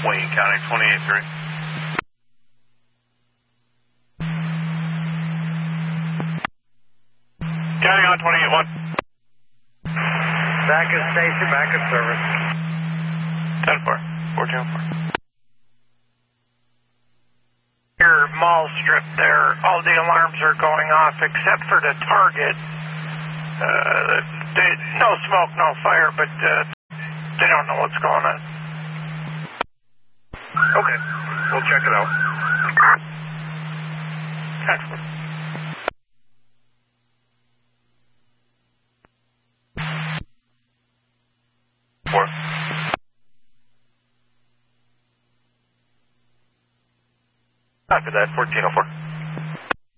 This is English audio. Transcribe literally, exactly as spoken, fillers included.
Wayne County, twenty-eight three. County on twenty-eight one. Back at station, back at service. ten four, fourteen oh four. Your mall strip there, all the alarms are going off except for the target. Uh, they, no smoke, no fire, but uh, they don't know what's going on. Okay, we'll check it out. ten four. Four. After that, fourteen oh four.